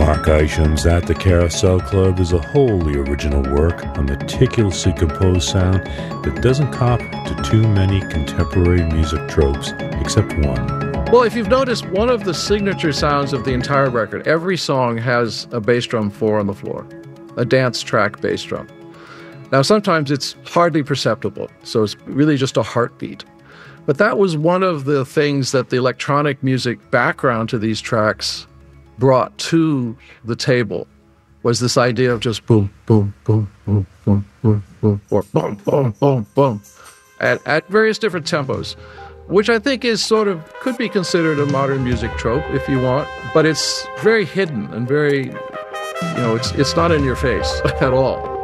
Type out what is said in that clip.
Mark Isham's At the Carousel Club is a wholly original work, a meticulously composed sound that doesn't cop to too many contemporary music tropes, except one. Well, if you've noticed, one of the signature sounds of the entire record, every song has a bass drum 4 on the floor, a dance track bass drum. Now, sometimes it's hardly perceptible, so it's really just a heartbeat. But that was one of the things that the electronic music background to these tracks brought to the table, was this idea of just boom, boom, boom, boom, boom, boom, boom, or boom, boom, boom, boom, at various different tempos, which I think is sort of, could be considered a modern music trope if you want, but it's very hidden and very, it's not in your face at all.